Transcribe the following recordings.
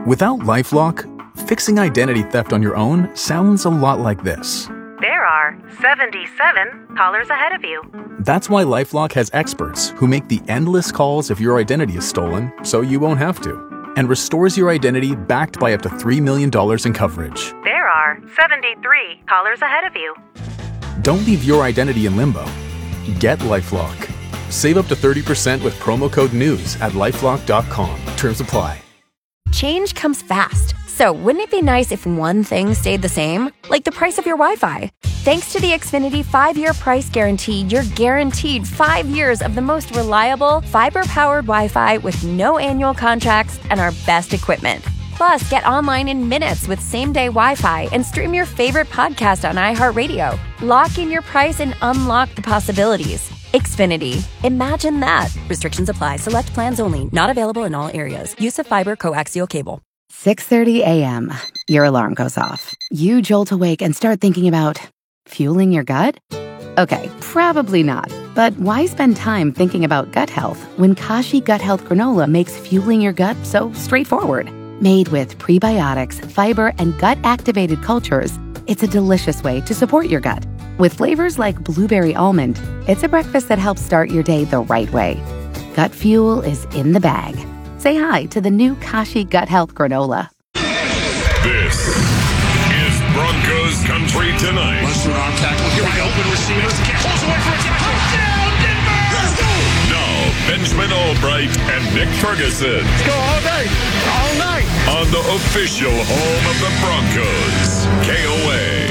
Without LifeLock, fixing identity theft on your own sounds a lot like this. There are 77 callers ahead of you. That's why LifeLock has experts who make the endless calls if your identity is stolen, so you won't have to, and restores your identity backed by up to $3 million in coverage. There are 73 callers ahead of you. Don't leave your identity in limbo. Get LifeLock. Save up to 30% with promo code NEWS at LifeLock.com. Terms apply. Change comes fast. So wouldn't it be nice if one thing stayed the same? Like the price of your Wi-Fi. Thanks to the Xfinity 5-year price guarantee, you're guaranteed 5 years of the most reliable, fiber-powered Wi-Fi with no annual contracts and our best equipment. Plus, get online in minutes with same-day Wi-Fi and stream your favorite podcast on iHeartRadio. Lock in your price and unlock the possibilities. Xfinity. Imagine that. Restrictions apply. Select plans only. Not available in all areas. Use of fiber coaxial cable. 6:30 a.m. Your alarm goes off. You jolt awake and start thinking about fueling your gut? Okay, probably not. But why spend time thinking about gut health when Kashi Gut Health Granola makes fueling your gut so straightforward? Made with prebiotics, fiber, and gut-activated cultures, it's a delicious way to support your gut. With flavors like blueberry almond, it's a breakfast that helps start your day the right way. Gut fuel is in the bag. Say hi to the new Kashi Gut Health Granola. This is Broncos Country Tonight. Lester on tackle. Here we go. Open receivers. Pulls away for a tackle. Touchdown, Denver! Let's go! Now, Benjamin Albright and Nick Ferguson. Let's go all day, all night. On the official home of the Broncos, KOA.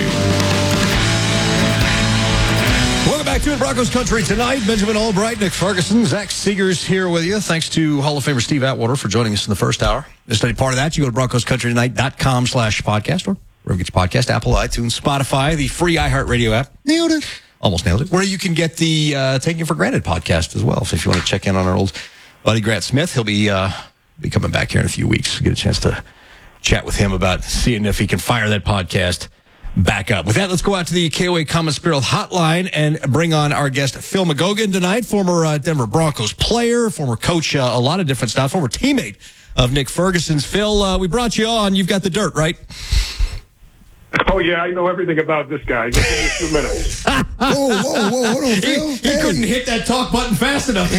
Welcome back to Broncos Country Tonight. Benjamin Albright, Nick Ferguson, Zach Seegers here with you. Thanks to Hall of Famer Steve Atwater for joining us in the first hour. Just any part of that, you go to broncoscountrytonight.com/podcast or wherever you get your podcast, Apple, iTunes, Spotify, the free iHeartRadio app. Nailed it. Almost nailed it. Where you can get the Taking It for Granted podcast as well. So if you want to check in on our old buddy Grant Smith, he'll be coming back here in a few weeks. Get a chance to chat with him about seeing if he can fire that podcast back up. With that, let's go out to the KOA Common Spirit Hotline and bring on our guest, Phil McGogan, tonight. Former Denver Broncos player, former coach, a lot of different stuff, former teammate of Nick Ferguson's. Phil, we brought you on. You've got the dirt, right? Oh, yeah, I know everything about this guy. Just give me a few minutes. Whoa, hold on, Phil. He couldn't hit that talk button fast enough.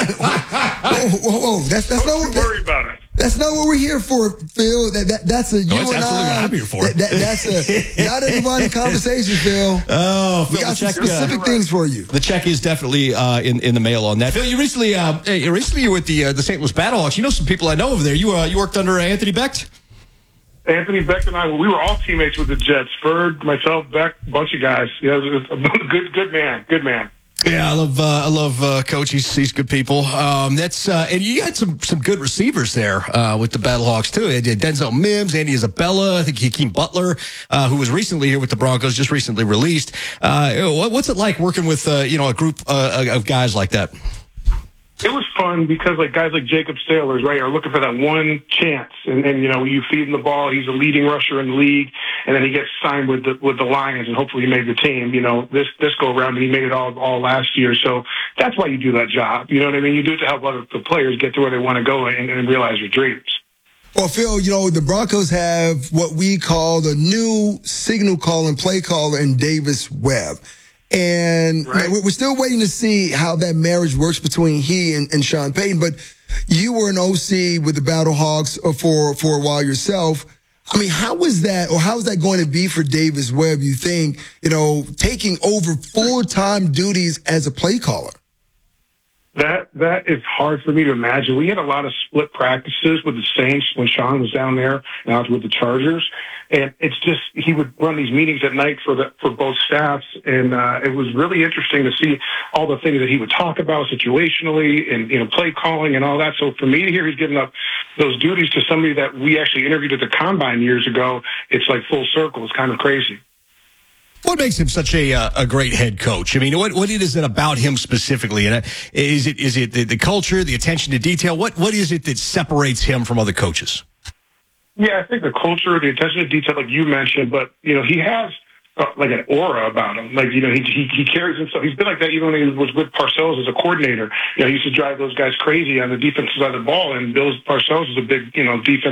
whoa. That's not Don't worry about it. That's not what we're here for, Phil. That's a you that's and absolutely I. what I'm here for. That's a not everybody conversation, Phil. Oh, Phil, we got some specific things for you. The check is definitely in the mail on that. Phil, you recently you were with the St. Louis Battlehawks. You know some people I know over there. You worked under Anthony Becht? Anthony Becht and I, we were all teammates with the Jets. Ferg, myself, Becht, a bunch of guys. Yeah, it was a good man. Good man. Yeah, I love Coach. He's good people. And you had some good receivers there with the Battlehawks too. Denzel Mims, Andy Isabella, I think Hakeem Butler, who was recently here with the Broncos, just recently released. What's it like working with a group of guys like that? It was fun because guys like Jacob Sailors, right, are looking for that one chance, and you feed him the ball. He's a leading rusher in the league, and then he gets signed with the Lions, and hopefully he made the team. This go around, and he made it all last year. So that's why you do that job. You know what I mean? You do it to help the players get to where they want to go and realize their dreams. Well, Phil, the Broncos have what we call the new signal call and play caller in Davis Webb. And right. We're still waiting to see how that marriage works between he and Sean Payton. But you were an OC with the Battlehawks for a while yourself. I mean, how is that going to be for Davis Webb, you think, taking over full-time duties as a play caller? That is hard for me to imagine. We had a lot of split practices with the Saints when Sean was down there, and I was with the Chargers. And it's just, he would run these meetings at night for both staffs. And it was really interesting to see all the things that he would talk about situationally and, play calling and all that. So for me to hear he's giving up those duties to somebody that we actually interviewed at the Combine years ago, it's like full circle. It's kind of crazy. What makes him such a great head coach? I mean, what is it about him specifically? And is it the culture, the attention to detail? What is it that separates him from other coaches? Yeah, I think the culture, the attention to detail, like you mentioned, but he has an aura about him. He carries himself. He's been like that even when he was with Parcells as a coordinator. He used to drive those guys crazy on the defensive side of the ball, and Bill Parcells is a big defensive